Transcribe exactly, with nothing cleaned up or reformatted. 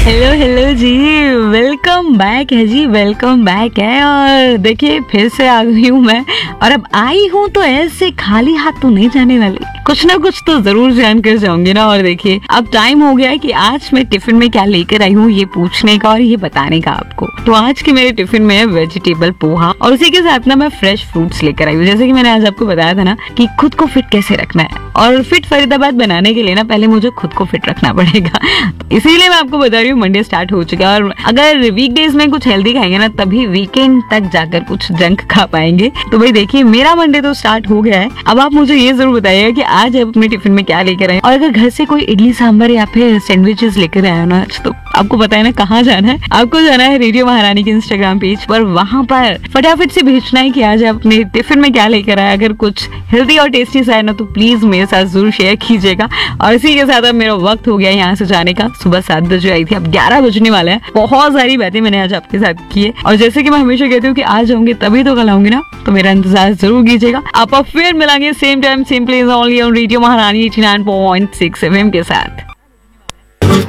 Hello hello जी, welcome back है जी, welcome back है। और देखिए फिर से आ गई हूँ मैं, और अब आई हूँ तो ऐसे खाली हाथ तो नहीं जाने वाली, कुछ ना कुछ तो जरूर जान कर जाऊंगी ना। और देखिए अब टाइम हो गया है कि आज मैं टिफिन में क्या लेकर आई हूँ ये पूछने का और ये बताने का आपको। तो आज के मेरे टिफिन में है वेजिटेबल पोहा, और उसी के साथ ना मैं फ्रेश फ्रूट्स लेकर आई हूँ। जैसे कि मैंने आज आपको बताया था ना कि खुद को फिट कैसे रखना है, और फिट फरीदाबाद बनाने के लिए ना पहले मुझे खुद को फिट रखना पड़ेगा। इसीलिए मैं आपको बता रही हूँ मंडे स्टार्ट हो चुका है, और अगर वीकडेज में कुछ हेल्दी खाएंगे ना तभी वीकेंड तक जाकर कुछ जंक खा पाएंगे। तो भाई देखिए मेरा मंडे तो स्टार्ट हो गया है। अब आप मुझे ये जरूर बताइएगा कि आज आप अपने टिफिन में क्या लेकर आए, और अगर घर से कोई इडली सांभर या फिर सैंडविचेस लेकर आए ना तो आपको पता है ना कहाँ जाना है। आपको जाना है रेडियो महारानी के इंस्टाग्राम पेज पर, वहां पर फटाफट से भेजना है कि आज आप अपने टिफिन में क्या लेकर आए। अगर कुछ हेल्दी और टेस्टी सा है ना तो प्लीज मेरे साथ जरूर शेयर कीजिएगा। और इसी के साथ अब मेरा वक्त हो गया यहाँ से जाने का। सुबह सात बजे आई थी, अब ग्यारह बजने वाला है। बहुत सारी बातें मैंने आज आपके साथ की है, और जैसे कि मैं हमेशा कहती हूँ कि आज आऊंगी तभी तो कल आऊंगी ना, तो मेरा इंतजार जरूर कीजिएगा। आप फिर मिलेंगे same time same place only on radio महारानी eighty nine point six FM के साथ।